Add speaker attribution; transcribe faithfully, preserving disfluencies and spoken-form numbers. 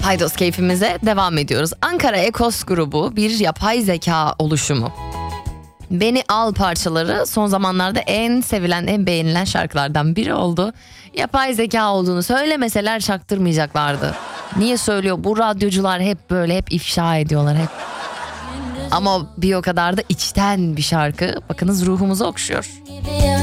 Speaker 1: Haydos keyfimize devam ediyoruz. Ankara Ekos grubu bir yapay zeka oluşumu. Beni Al parçaları son zamanlarda en sevilen, en beğenilen şarkılardan biri oldu. Yapay zeka olduğunu söylemeseler çaktırmayacaklardı. Niye söylüyor? Bu radyocular hep böyle, hep ifşa ediyorlar hep. Ama bir o kadar da içten bir şarkı. Bakınız ruhumuzu okşuyor.